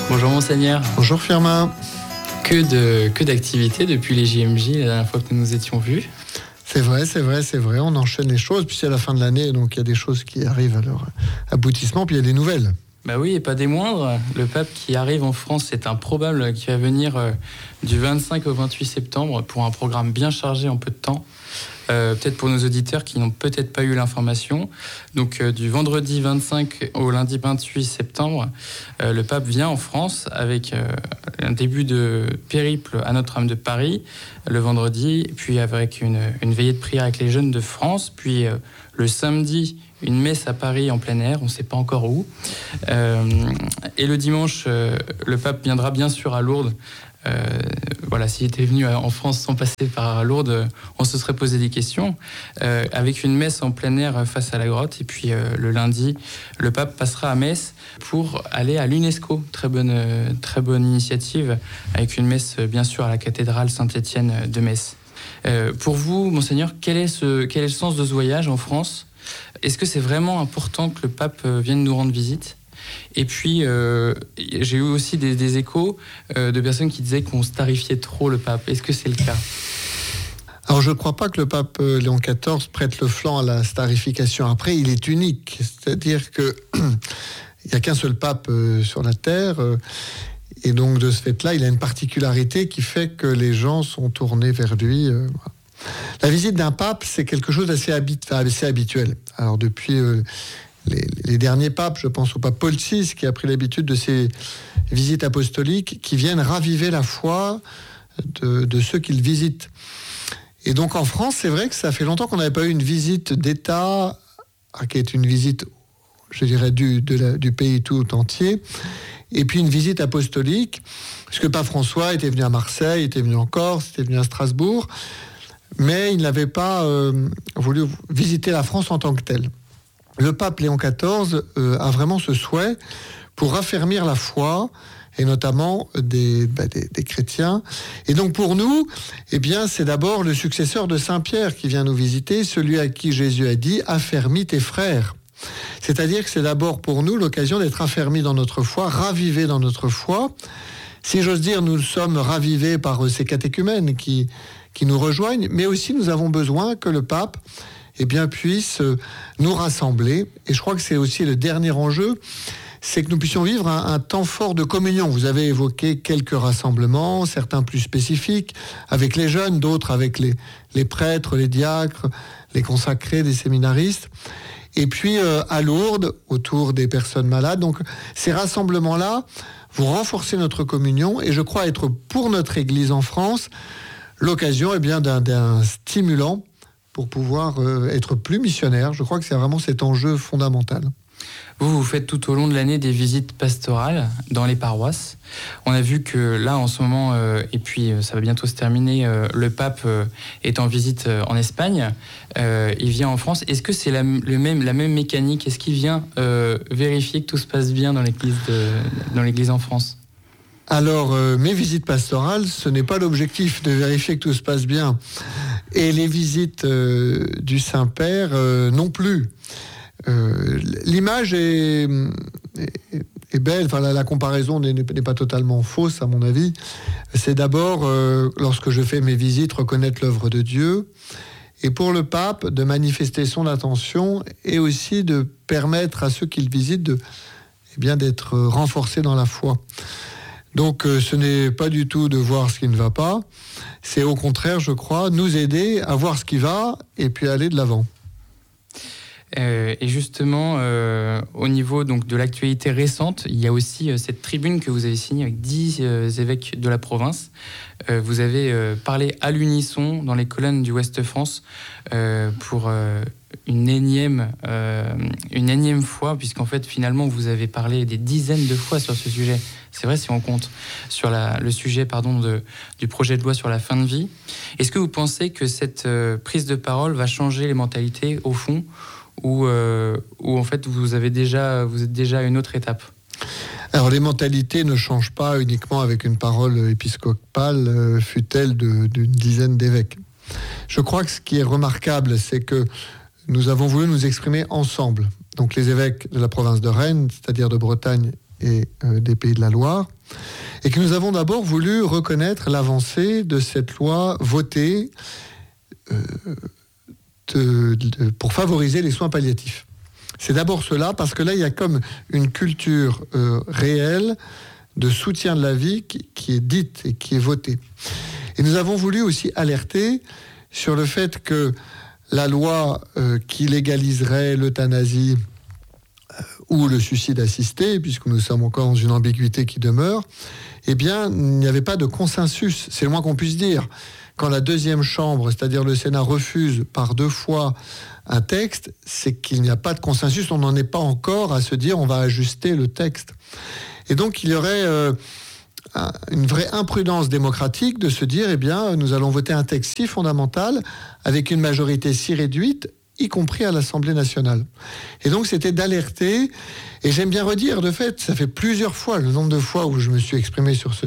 Bonjour Monseigneur. Bonjour Firmin. Que d'activités depuis les JMJ la dernière fois que nous nous étions vus. C'est vrai. On enchaîne les choses. Puis c'est la fin de l'année, donc il y a des choses qui arrivent à leur aboutissement, puis il y a des nouvelles. Bah oui, et pas des moindres. Le pape qui arrive en France, c'est improbable, qui va venir du 25 au 28 septembre pour un programme bien chargé en peu de temps. Peut-être pour nos auditeurs qui n'ont peut-être pas eu l'information. Donc du vendredi 25 au lundi 28 septembre, le pape vient en France avec un début de périple à Notre-Dame de Paris le vendredi, puis avec une veillée de prière avec les jeunes de France, puis le samedi, une messe à Paris en plein air, on ne sait pas encore où. Et le dimanche, le pape viendra bien sûr à Lourdes. S'il était venu en France sans passer par Lourdes, on se serait posé des questions. Avec une messe en plein air face à la grotte. Et puis le lundi, le pape passera à Metz pour aller à l'UNESCO. Très bonne initiative, avec une messe bien sûr à la cathédrale Saint-Étienne de Metz. Pour vous, Monseigneur, quel est le sens de ce voyage en France ? Est-ce que c'est vraiment important que le pape vienne nous rendre visite ? Et puis, j'ai eu aussi des échos de personnes qui disaient qu'on starifiait trop le pape. Est-ce que c'est le cas ? Alors, je ne crois pas que le pape Léon XIV prête le flanc à la starification. Après, il est unique. C'est-à-dire qu'il n'y a qu'un seul pape sur la Terre. Et donc, de ce fait-là, il a une particularité qui fait que les gens sont tournés vers lui. La visite d'un pape, c'est quelque chose d'assez habituel. Alors, depuis... Les derniers papes, je pense au pape Paul VI, qui a pris l'habitude de ces visites apostoliques qui viennent raviver la foi de ceux qui le visitent. Et donc en France, c'est vrai que ça fait longtemps qu'on n'avait pas eu une visite d'État, qui est une visite, je dirais, du pays tout entier, et puis une visite apostolique, parce que pape François était venu à Marseille, était venu en Corse, était venu à Strasbourg, mais il n'avait pas voulu visiter la France en tant que telle. Le pape Léon XIV a vraiment ce souhait pour raffermir la foi, et notamment des chrétiens. Et donc pour nous, c'est d'abord le successeur de Saint-Pierre qui vient nous visiter, celui à qui Jésus a dit « affermis tes frères ». C'est-à-dire que c'est d'abord pour nous l'occasion d'être affermis dans notre foi, ravivés dans notre foi. Si j'ose dire, nous sommes ravivés par ces catéchumènes qui nous rejoignent, mais aussi nous avons besoin que le pape puisse nous rassembler. Et je crois que c'est aussi le dernier enjeu, c'est que nous puissions vivre un temps fort de communion. Vous avez évoqué quelques rassemblements, certains plus spécifiques, avec les jeunes, d'autres avec les prêtres, les diacres, les consacrés, des séminaristes. Et puis à Lourdes, autour des personnes malades. Donc ces rassemblements-là vont renforcer notre communion, et je crois être pour notre Église en France l'occasion d'un stimulant pour pouvoir être plus missionnaire. Je crois que c'est vraiment cet enjeu fondamental. Vous faites tout au long de l'année des visites pastorales dans les paroisses. On a vu que là, en ce moment, et puis ça va bientôt se terminer, le pape est en visite en Espagne. Il vient en France. Est-ce que c'est la même mécanique ? Est-ce qu'il vient vérifier que tout se passe bien dans l'Église en France ? Alors, mes visites pastorales, ce n'est pas l'objectif de vérifier que tout se passe bien. Et les visites du Saint-Père non plus. L'image est belle, enfin, la comparaison n'est pas totalement fausse à mon avis. C'est d'abord, lorsque je fais mes visites, reconnaître l'œuvre de Dieu, et pour le pape, de manifester son attention, et aussi de permettre à ceux qui le visitent d'être renforcés dans la foi. Donc ce n'est pas du tout de voir ce qui ne va pas, c'est au contraire, je crois, nous aider à voir ce qui va et puis aller de l'avant. Et justement, au niveau donc, de l'actualité récente, il y a aussi cette tribune que vous avez signée avec 10 évêques de la province. Vous avez parlé à l'unisson dans les colonnes du Ouest France pour une énième fois, puisqu'en fait, finalement, vous avez parlé des dizaines de fois sur ce sujet. C'est vrai, si on compte sur le sujet du projet de loi sur la fin de vie. Est-ce que vous pensez que cette prise de parole va changer les mentalités, au fond, ou en fait vous êtes déjà à une autre étape ? Alors les mentalités ne changent pas uniquement avec une parole épiscopale, fût-elle d'une dizaine d'évêques. Je crois que ce qui est remarquable, c'est que nous avons voulu nous exprimer ensemble. Donc les évêques de la province de Rennes, c'est-à-dire de Bretagne et des Pays de la Loire, et que nous avons d'abord voulu reconnaître l'avancée de cette loi votée pour favoriser les soins palliatifs. C'est d'abord cela, parce que là, il y a comme une culture réelle de soutien de la vie qui est dite et qui est votée. Et nous avons voulu aussi alerter sur le fait que la loi qui légaliserait l'euthanasie ou le suicide assisté, puisque nous sommes encore dans une ambiguïté qui demeure, eh bien, il n'y avait pas de consensus, c'est le moins qu'on puisse dire. Quand la deuxième chambre, c'est-à-dire le Sénat, refuse par 2 fois un texte, c'est qu'il n'y a pas de consensus, on n'en est pas encore à se dire on va ajuster le texte. Et donc, il y aurait une vraie imprudence démocratique de se dire, eh bien, nous allons voter un texte si fondamental, avec une majorité si réduite, y compris à l'Assemblée nationale. Et donc, c'était d'alerter, et j'aime bien redire, de fait, ça fait plusieurs fois, le nombre de fois où je me suis exprimé sur ce